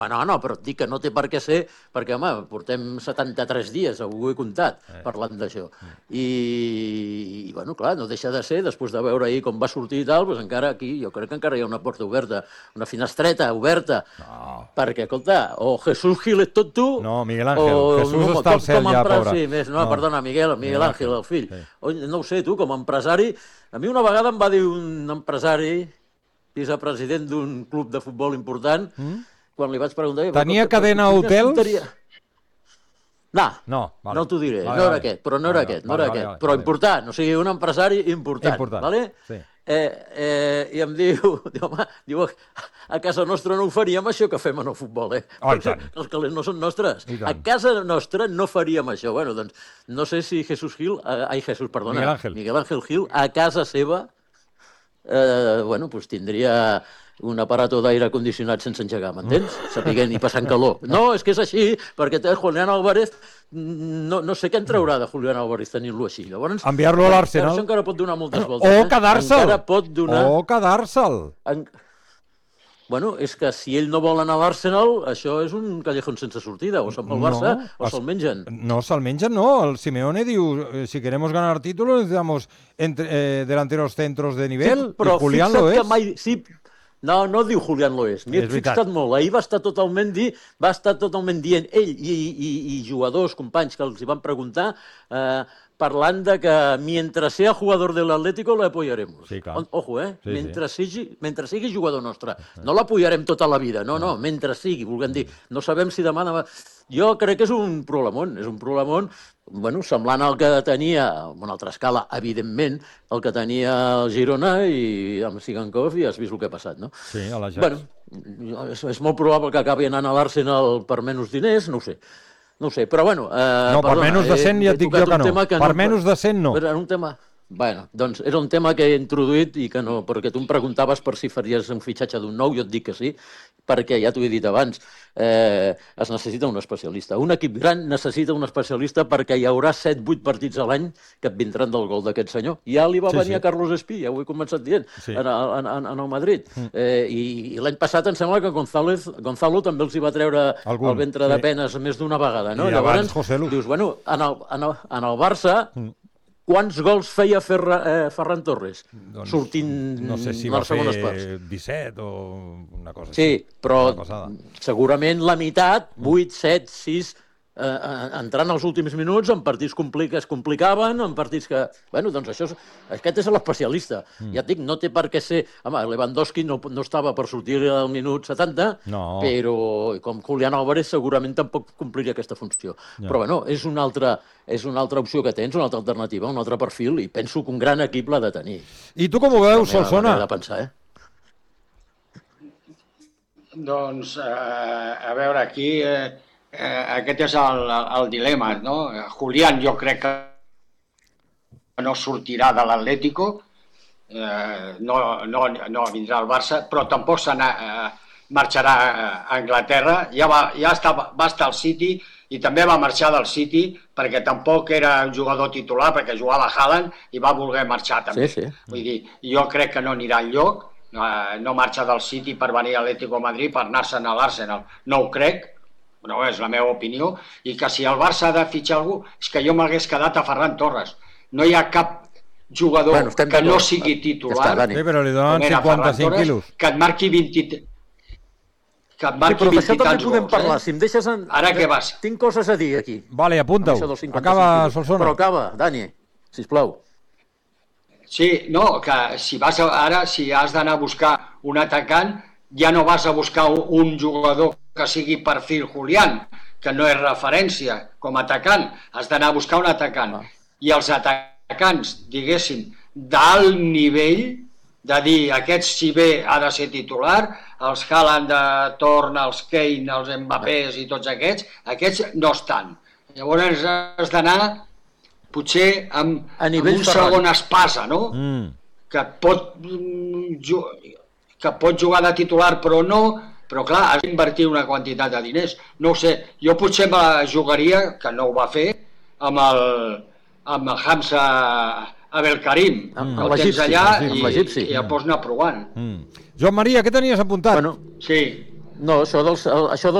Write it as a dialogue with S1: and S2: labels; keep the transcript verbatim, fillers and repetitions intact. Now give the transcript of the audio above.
S1: No, no, però et dic que no té per què ser, perquè, home, portem setanta-tres dies, ho he comptat, eh. parlant d'això. I, I, bueno, clar, no deixa de ser, després de veure ahir com va sortir i tal, doncs encara aquí, jo crec que encara hi ha una porta oberta, una finestreta oberta, no. perquè, escolta, o Jesús Gil és tot tu...
S2: No, Miguel Ángel,
S1: o,
S2: Jesús
S1: no,
S2: està al cel ja, pobre.
S1: Sí, més, no, no, perdona, Miguel, Miguel Ángel, el fill. Sí. O, no ho sé, tu, com a empresari, a mi una vegada em va dir un empresari, vicepresident d'un club de futbol important, mm? quan li vaig preguntar...
S2: Tenia cadena a hotels?
S1: No,
S2: no, vale.
S1: no t'ho diré,
S2: vale,
S1: no era
S2: vale.
S1: aquest, però no era vale, aquest, no vale, era vale, aquest, vale, però vale. important, o sigui, un empresari important,
S2: important.
S1: vale?
S2: Sí.
S1: Eh, eh, i em diu, diu, home, diu, a casa nostra no ho faríem això que fem en el futbol, eh?
S2: Oh,
S1: Perquè els calés no són nostres. A casa nostra no faríem això. Bueno, doncs, no sé si Jesús Gil, eh, ai, Jesús, perdona,
S2: Miguel Ángel,
S1: Miguel Ángel Gil, a casa seva, eh, bueno, pues tindria un aparato d'aire condicionat sense engegar, m'entens? Sapiguent i passant calor. No, és que és així, perquè té Julián Álvarez, no, no sé què en traurà de Julián Álvarez tenint-lo així. Llavors,
S2: enviar-lo a l'Arsenal.
S1: Això encara pot donar moltes voltes.
S2: O quedar-se'l.
S1: Encara pot donar...
S2: O quedar-se'l.
S1: En... Bueno, és que si ell no vol anar a l'Arsenal, això és un callejón sense sortida. O se'n va al Barça no, o se'l mengen.
S2: No, se'l mengen no. El Simeone diu, si queremos ganar títulos, necesitamos entre, eh, delanteros centros de nivel, sí, però i Julián lo és.
S1: Mai... Sí, no, no diu Julián lo és. M'hi he fixat molt. Ahir va estar totalment dir, va estar totalment dient ell i, i, i jugadors, companys que els hi van preguntar, eh, parlant de que mentre sea jugador de l'Atlético l'apoyaremos.
S2: Sí, clar.
S1: Ojo, eh?
S2: Sí,
S1: mentre,
S2: sí.
S1: Sigui, mentre sigui jugador nostre. No l'apoyarem tota la vida, no, no, mentre sigui, volguem dir. No sabem si demà... demà... Jo crec que és un problemón, és un problemón, bueno, semblant al que tenia, en una altra escala, evidentment, el que tenia el Girona i amb Sigankov i has vist el que ha passat, no?
S2: Sí, a l'Ajax.
S1: Bueno, és, és molt probable que acabi anant a l'Arsenal per menys diners, no ho sé. No ho sé, però bueno... Eh,
S2: no, per
S1: perdona,
S2: menys de cent ja et dic jo que no. Que per no, menys de cent no.
S1: Era un tema... Bueno, doncs era un tema que he introduït i que no, perquè tu em preguntaves per si faries un fitxatge d'un nou, jo et dic que sí, perquè ja t'ho he dit abans, eh, es necessita un especialista. Un equip gran necessita un especialista perquè hi haurà set vuit partits a l'any que et vindran del gol d'aquest senyor. Ja li va sí, venir sí. a Carlos Espí, ja ho he començat dient, sí. en, en, en, en el Madrid. Mm. Eh, I i l'any passat em sembla que González, Gonzalo també els hi va treure Algun, el ventre sí. de penes més d'una vegada. No?
S2: I
S1: Llavors,
S2: abans José Lu.
S1: Dius, bueno, en el, en el, en el Barça... Mm. Quants gols feia Ferra, eh, Ferran Torres?
S2: Doncs,
S1: sortint
S2: no sé si va fer disset o una cosa
S1: sí,
S2: així.
S1: Sí, però segurament la meitat, vuit, set, sis, eh, entrant als últims minuts en partits que es complicaven, en partits que... Bueno, doncs això és... Aquest és l'especialista. Mm. Ja et dic, no té per què ser... Home, Lewandowski no, no estava per sortir al minut setanta,
S2: no.
S1: però com Julián Álvarez segurament tampoc compliria aquesta funció. Ja. Però bueno, és una altra... és una altra opció que tens, una altra alternativa, un altre perfil, i penso que un gran equip l'ha de tenir.
S2: I tu com ho veus, Solsona?
S1: De pensar, eh?
S3: Doncs, eh, a veure, aquí eh, eh, aquest és el, el dilema, no? Julián jo crec que no sortirà de l'Atlético, eh, no, no, no vindrà al Barça, però tampoc se eh, marxarà a Anglaterra, ja, va, ja està, va estar al City, i també va marxar del City perquè tampoc era un jugador titular, perquè jugava a Haaland i va voler marxar també.
S1: Sí, sí.
S3: Vull dir, jo crec que no anirà enlloc, no marxa del City per venir a l'Atlético de Madrid per anar-se'n a l'Arsenal. No ho crec, no és la meva opinió, i que si el Barça ha de fitxar algú, és que jo m'hagués quedat a Ferran Torres. No hi ha cap jugador bueno, que no sigui titular,
S2: ja està, sí, però li donen cinquanta-cinc quilos.
S3: Que et marqui vint-i-tres... que et marqui
S1: sí,
S3: vint i tants
S1: podem
S3: gols,
S1: parlar.
S3: Eh?
S1: Si em deixes en...
S3: Ara què vas?
S1: Tinc coses a dir aquí.
S2: Vale, apunta-ho. Acaba, Solsona.
S1: Però acaba, Dani, sisplau.
S3: Sí, no, que si vas a, ara, si has d'anar a buscar un atacant, ja no vas a buscar un jugador que sigui perfil Julián, que no és referència com a atacant. Has d'anar a buscar un atacant. Ah. I els atacants, diguéssim, d'alt nivell, de dir, aquest si bé ha de ser titular, els Haaland de Torn, els Kane, els Mbappés i tots aquests, aquests no estan. Llavors has d'anar potser amb, amb un segon espasa, no? Mm. Que, pot, que pot jugar de titular però no, però clar, has d'invertir una quantitat de diners. No ho sé, jo potser me la jugaria, que no ho va fer, amb el, amb el Hamza Abdelkarim, mm. el tens allà i, i ja pots anar provant.
S2: Mm. Joan Maria, què tenies apuntat?
S1: Bueno,
S3: sí.
S1: No, això dels, això dels